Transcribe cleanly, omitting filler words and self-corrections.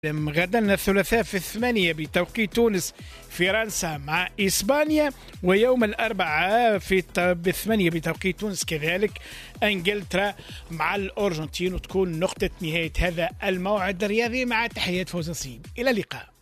غدا الثلاثاء في 8 بتوقيت تونس فرنسا مع إسبانيا، ويوم الأربعاء في 8 بتوقيت تونس كذلك إنجلترا مع الأرجنتين، وتكون نقطة نهاية هذا الموعد الرياضي. مع تحيات فوز نصيب، إلى اللقاء.